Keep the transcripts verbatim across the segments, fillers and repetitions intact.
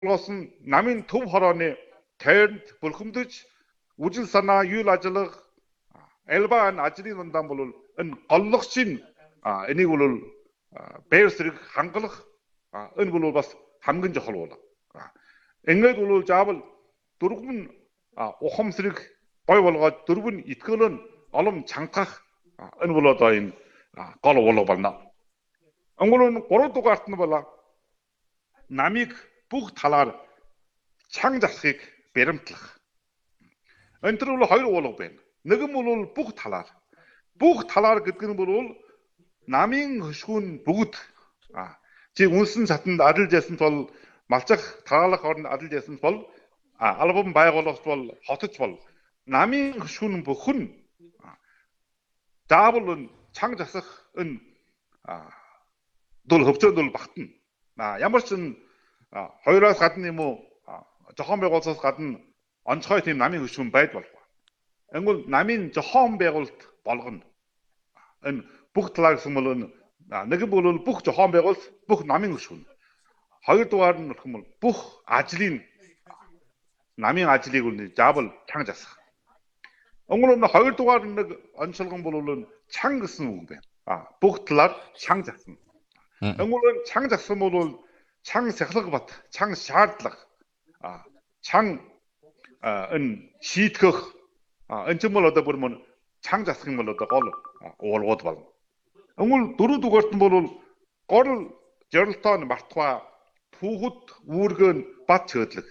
болгосон намын төв хорооны тойронд бүрхэмдэж үжил санаа, үйл ажиллагаа, элбан ажлын дундаа бол энэ голлогчийн энийг бол бээр зэрэг хангалах энэ бол бас хамгийн чухал бол. Ингээд бол заавал дөрвөн ухамсарыг гой болгоод дөрвөн итгэлэн олон чангах энэ бол одоо энэ гол болов байна. Өнгөрөн гурав дугаарт нь бол намыг бүх талаар чанга засахыг баримтлах. Энэ төр бол хоёр уулга байна. Нэг нь бол бүх талаар. Бүх талаар гэдэг нь бол намын хөшгүүн бүгд чи үнсэн сатанд адилж ясант бол малчах таалах орнд адилж ясант бол албан байгуулалт бол хотч бол намын хөшгүүн бүхэн заавал чанга засах энэ дул хөвчөнд бол багтана. Ямар ч хоёроос гадна юм уу зохион байгуулалтаас гадна онцгой тийм намын хөшгүүн байд болов. Энгүүл намын зохион байгуулалт болгоно. Энэ бүх талаар гэсэн бол нэг нь бол бүх зохион байгуулалт бүх намын хөшгүүн. Хоёр дугаар нь гэх юм бол бүх ажлын намын ажлыг үл заавал чанга засах. Өнгөрөө хоёр дугаар нэг онцлогон бол чанга гэсэн үг байна. А бүх талаар чанга засна. Өнгөрөө чанга зассан бол чанга сахилга бат, чанга шаардлага, а чанга энэ шийтгэх энэ ч юм бол одоо бүр мөн чанга засах юм бол одоо гол уулгууд байна. Өнгөрөө дөрөв дугаарт нь бол гол жирэлтон мартва түүхэд үүргэн бат чөдлөг.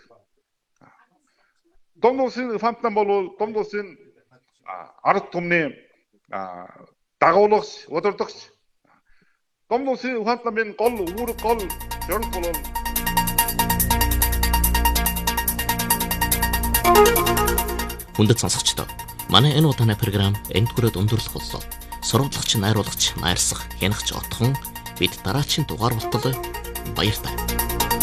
Домносын фантан бол домносын ард түмний дагуулгч, удирдагч. Домносын фантан гол үүрэг гол жирэлт бол Хүндэт сонсогчдоо манай энэ удааны програм энд хүрээд өндөрлөх боллоо. Сурвалжлагч, найруулагч, найрсах, хянагч отхон бид дараачийн дугаар болтол баяртай.